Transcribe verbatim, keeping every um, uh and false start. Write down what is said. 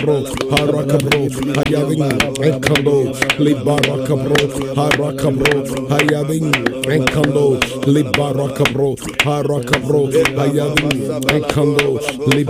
bro, harakabro, hayaving, enkando, libarakabro, harakabro, hayaving, enkando, libarakabro, harakabro, hayaving, enkando,